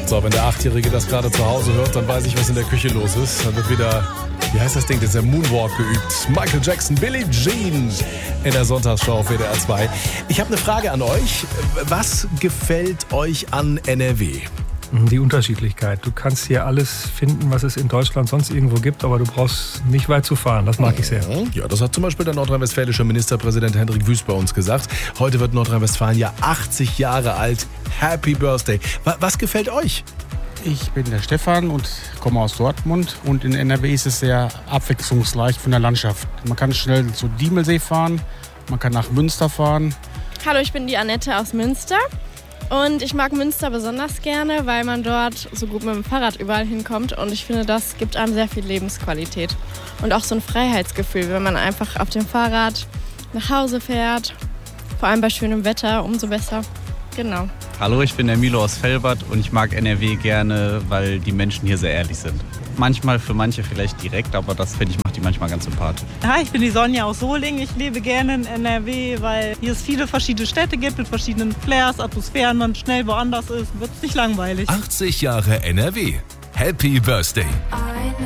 So, wenn der 8-Jährige das gerade zu Hause hört, dann weiß ich, was in der Küche los ist. Dann wird wieder, wie heißt das Ding, dieser Moonwalk geübt. Michael Jackson, Billie Jean in der Sonntagsschau auf WDR 2. Ich habe eine Frage an euch. Was gefällt euch an NRW? Die Unterschiedlichkeit. Du kannst hier alles finden, was es in Deutschland sonst irgendwo gibt, aber du brauchst nicht weit zu fahren. Das mag ich sehr. Ja, das hat zum Beispiel der nordrhein-westfälische Ministerpräsident Hendrik Wüst bei uns gesagt. Heute wird Nordrhein-Westfalen ja 80 Jahre alt. Happy Birthday. Was gefällt euch? Ich bin der Stefan und komme aus Dortmund. Und in NRW ist es sehr abwechslungsreich von der Landschaft. Man kann schnell zu Diemelsee fahren, man kann nach Münster fahren. Hallo, ich bin die Annette aus Münster. Und ich mag Münster besonders gerne, weil man dort so gut mit dem Fahrrad überall hinkommt. Und ich finde, das gibt einem sehr viel Lebensqualität. Und auch so ein Freiheitsgefühl, wenn man einfach auf dem Fahrrad nach Hause fährt. Vor allem bei schönem Wetter, umso besser. Genau. Hallo, ich bin der Milo aus Velbert und ich mag NRW gerne, weil die Menschen hier sehr ehrlich sind. Manchmal für manche vielleicht direkt, aber das finde ich macht die manchmal ganz sympathisch. Hi, ich bin die Sonja aus Solingen. Ich lebe gerne in NRW, weil hier es viele verschiedene Städte gibt mit verschiedenen Flairs, Atmosphären, man schnell woanders ist, wird es nicht langweilig. 80 Jahre NRW. Happy Birthday.